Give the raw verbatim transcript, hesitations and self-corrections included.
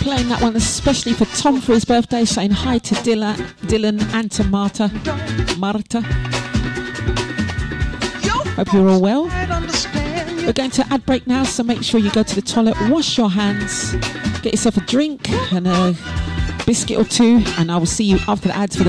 playing that one especially for Tom for his birthday, saying hi to Dylan, Dylan and to Marta. Marta. Hope you're all well. We're going to ad break now, so make sure you go to the toilet, wash your hands, get yourself a drink and a biscuit or two, and I will see you after the ads for the